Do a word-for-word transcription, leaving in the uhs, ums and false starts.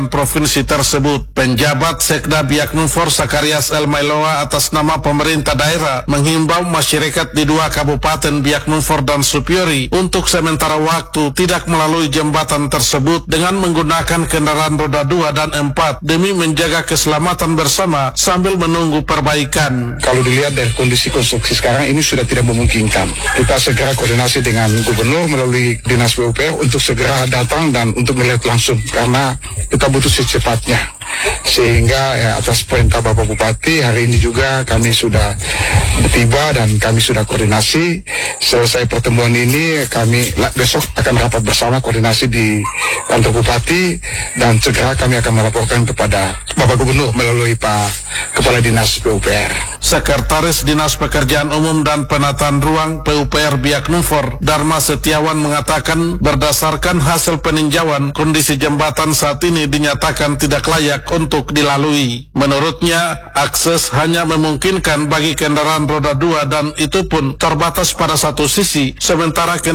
provinsi tersebut. Penjabat Sekda Biak Numfor Sakarias El Mailoa atas nama pemerintah daerah menghimbau masyarakat di dua kabupaten Biak Numfor dan Supiori untuk sementara waktu tidak melalui jembatan tersebut dengan menggunakan kendaraan roda dua dan empat demi menjaga keselamatan bersama sambil menunggu perbaikan. Kalau dilihat dari kondisi konstruksi sekarang ini sudah tidak memungkinkan. Kita segera koordinasi dengan gubernur melalui dinas P U P R untuk segera datang dan untuk melihat langsung karena kita butuh secepatnya. Sehingga ya, atas perintah Bapak Bupati hari ini juga kami sudah tiba dan kami sudah koordinasi. Selesai pertemuan ini kami besok akan rapat bersama koordinasi di kantor Bupati dan segera kami akan melaporkan kepada Bapak Gubernur melalui Pak Kepala Dinas P U P R. Sekretaris Dinas Pekerjaan Umum dan Penataan Ruang P U P R Biak Numfor, Dharma Setiawan mengatakan berdasarkan hasil peninjauan kondisi jembatan saat ini dinyatakan tidak layak untuk dilalui. Menurutnya, akses hanya memungkinkan bagi kendaraan roda dua dan itu pun terbatas pada satu sisi, sementara kendaraan